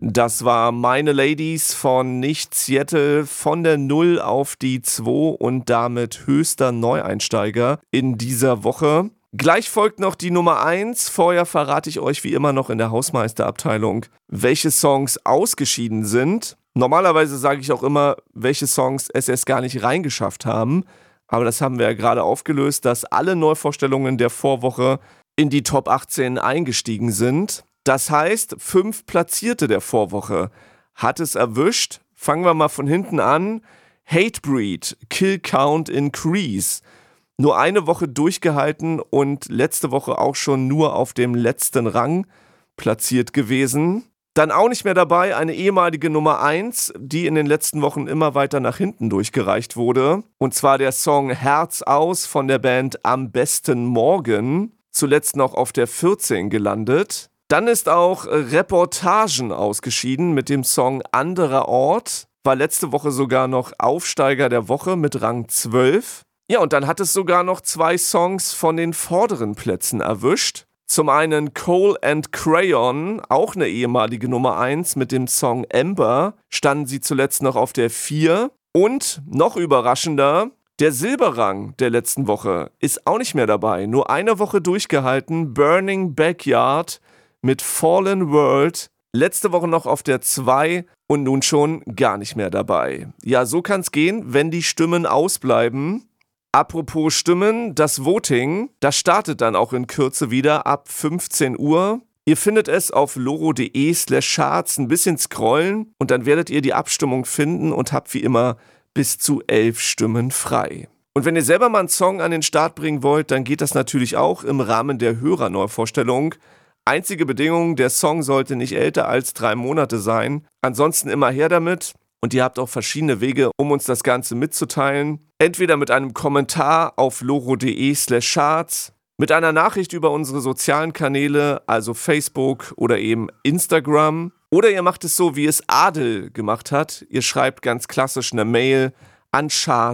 Das war Meine Ladies von Nicht Seattle von der 0 auf die 2 und damit höchster Neueinsteiger in dieser Woche. Gleich folgt noch die Nummer 1. Vorher verrate ich euch wie immer noch in der Hausmeisterabteilung, welche Songs ausgeschieden sind. Normalerweise sage ich auch immer, welche Songs es erst gar nicht reingeschafft haben. Aber das haben wir ja gerade aufgelöst, dass alle Neuvorstellungen der Vorwoche in die Top 18 eingestiegen sind. Das heißt, 5 Platzierte der Vorwoche hat es erwischt. Fangen wir mal von hinten an. Hatebreed, Kill Count Increase. Nur eine Woche durchgehalten und letzte Woche auch schon nur auf dem letzten Rang platziert gewesen. Dann auch nicht mehr dabei eine ehemalige Nummer 1, die in den letzten Wochen immer weiter nach hinten durchgereicht wurde. Und zwar der Song Herz aus von der Band Am besten Morgen. Zuletzt noch auf der 14 gelandet. Dann ist auch Reportagen ausgeschieden mit dem Song Anderer Ort. War letzte Woche sogar noch Aufsteiger der Woche mit Rang 12. Ja, und dann hat es sogar noch 2 Songs von den vorderen Plätzen erwischt. Zum einen Coal and Crayon, auch eine ehemalige Nummer 1 mit dem Song Ember, standen sie zuletzt noch auf der 4. Und noch überraschender, der Silberrang der letzten Woche ist auch nicht mehr dabei. Nur eine Woche durchgehalten, Burning Backyard mit Fallen World, letzte Woche noch auf der 2 und nun schon gar nicht mehr dabei. Ja, so kann's gehen, wenn die Stimmen ausbleiben. Apropos Stimmen, das Voting, das startet dann auch in Kürze wieder ab 15 Uhr. Ihr findet es auf loro.de/charts, ein bisschen scrollen und dann werdet ihr die Abstimmung finden und habt wie immer bis zu 11 Stimmen frei. Und wenn ihr selber mal einen Song an den Start bringen wollt, dann geht das natürlich auch im Rahmen der Hörerneuvorstellung. Einzige Bedingung, der Song sollte nicht älter als 3 Monate sein. Ansonsten immer her damit. Und ihr habt auch verschiedene Wege, um uns das Ganze mitzuteilen. Entweder mit einem Kommentar auf loro.de/charts, mit einer Nachricht über unsere sozialen Kanäle, also Facebook oder eben Instagram. Oder ihr macht es so, wie es Adel gemacht hat. Ihr schreibt ganz klassisch eine Mail an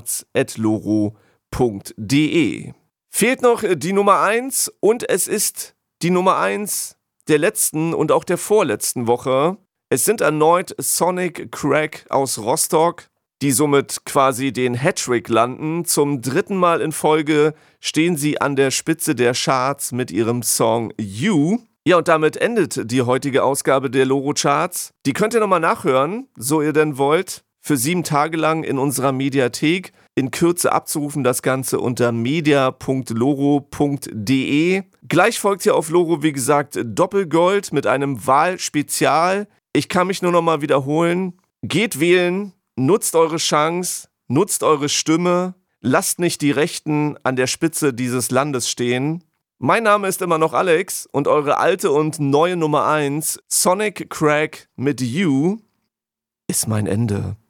charts@loro.de. Fehlt noch die Nummer 1 und es ist die Nummer 1 der letzten und auch der vorletzten Woche. Es sind erneut Sonic Crack aus Rostock, die somit quasi den Hattrick landen. Zum 3. Mal in Folge stehen sie an der Spitze der Charts mit ihrem Song You. Ja, und damit endet die heutige Ausgabe der Loro Charts. Die könnt ihr nochmal nachhören, so ihr denn wollt, für 7 Tage lang in unserer Mediathek. In Kürze abzurufen das Ganze unter media.loro.de. Gleich folgt hier auf Loro, wie gesagt, Doppelgold mit einem Wahlspezial. Ich kann mich nur noch mal wiederholen. Geht wählen, nutzt eure Chance, nutzt eure Stimme. Lasst nicht die Rechten an der Spitze dieses Landes stehen. Mein Name ist immer noch Alex und eure alte und neue Nummer 1, Sonic Crack mit You, ist mein Ende.